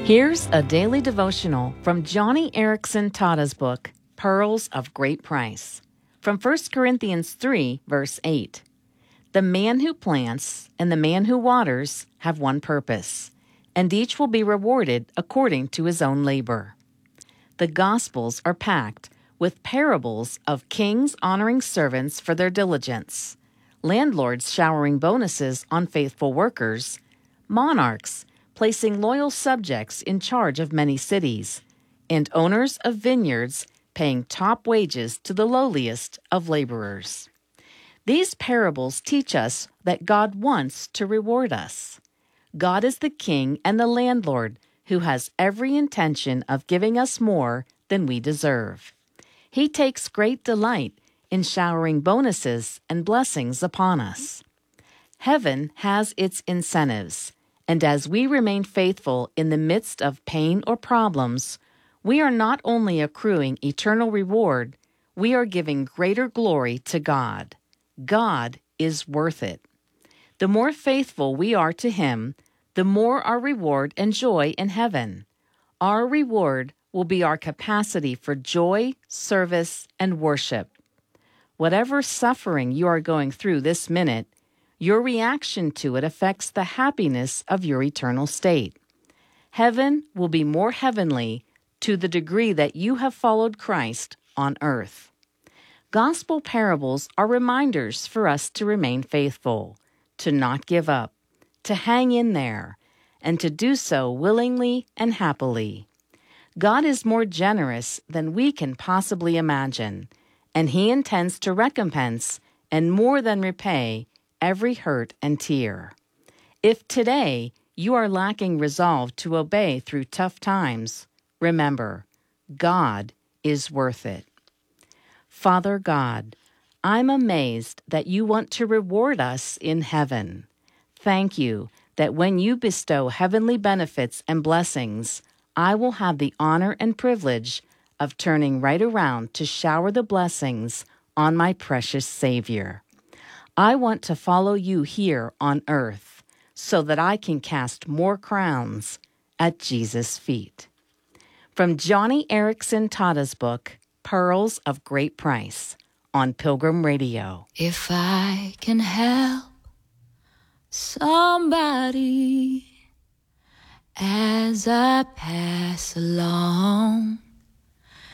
Here's a daily devotional from Johnny Erickson Tada's book, Pearls of Great Price, from 1 Corinthians 3, verse 8. The man who plants and the man who waters have one purpose, and each will be rewarded according to his own labor. The Gospels are packed with parables of kings honoring servants for their diligence, landlords showering bonuses on faithful workers, monarchs placing loyal subjects in charge of many cities, and owners of vineyards paying top wages to the lowliest of laborers. These parables teach us that God wants to reward us. God is the king and the landlord who has every intention of giving us more than we deserve. He takes great delight in showering bonuses and blessings upon us. Heaven has its incentives, and as we remain faithful in the midst of pain or problems, we are not only accruing eternal reward, we are giving greater glory to God. God is worth it. The more faithful we are to Him, the more our reward and joy in heaven. Our reward will be our capacity for joy, service, and worship. Whatever suffering you are going through this minute, your reaction to it affects the happiness of your eternal state. Heaven will be more heavenly to the degree that you have followed Christ on earth. Gospel parables are reminders for us to remain faithful, to not give up, to hang in there, and to do so willingly and happily. God is more generous than we can possibly imagine, and He intends to recompense and more than repay every hurt and tear. If today you are lacking resolve to obey through tough times, remember, God is worth it. Father God, I'm amazed that you want to reward us in heaven. Thank you that when you bestow heavenly benefits and blessings, I will have the honor and privilege of turning right around to shower the blessings on my precious Savior. I want to follow you here on earth so that I can cast more crowns at Jesus' feet. From Johnny Erickson Tada's book, Pearls of Great Price, on Pilgrim Radio. If I can help somebody as I pass along,